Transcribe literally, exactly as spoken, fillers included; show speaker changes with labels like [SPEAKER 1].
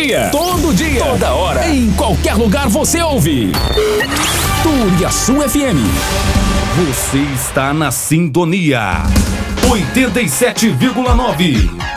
[SPEAKER 1] dia, todo dia, toda hora, em qualquer lugar você ouve. Turiaçu F M.
[SPEAKER 2] Você está na sintonia oitenta e sete vírgula nove.